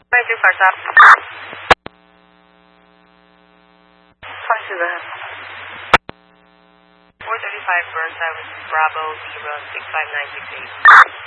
Magic for stop. Consider. 435 Burnside, Bravo 0 65968.